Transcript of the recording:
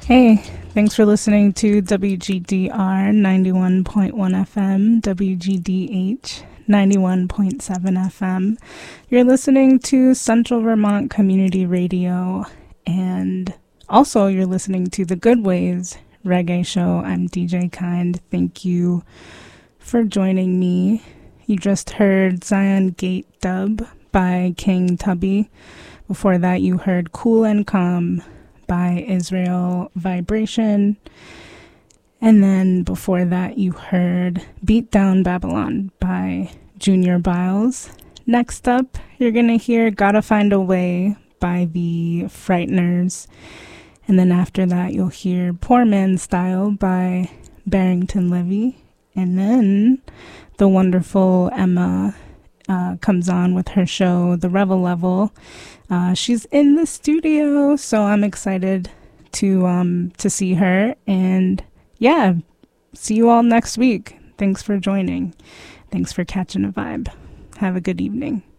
Hey, thanks for listening to WGDR 91.1 FM, WGDH 91.7 FM. You're listening to Central Vermont Community Radio, and also you're listening to The Good Ways Reggae Show. I'm DJ Kind. Thank you for joining me. You just heard Zion Gate Dub by King Tubby. Before that, you heard Cool and Calm by Israel Vibration. And then before that, you heard Beat Down Babylon by Junior Biles. Next up, you're going to hear Gotta Find a Way by the Frighteners. And then after that, you'll hear Poor Man's Style by Barrington Levy. And then the wonderful Emma comes on with her show, The Revel Level. She's in the studio, so I'm excited to see her. And yeah, see you all next week. Thanks for joining. Thanks for catching a vibe. Have a good evening.